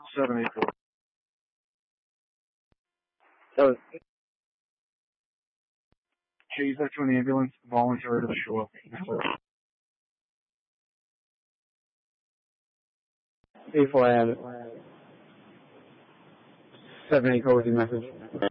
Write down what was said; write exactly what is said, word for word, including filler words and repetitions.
seven eight four. So, Taser to an ambulance, voluntary to the shore. eight four, I have it. seven eight code with your message.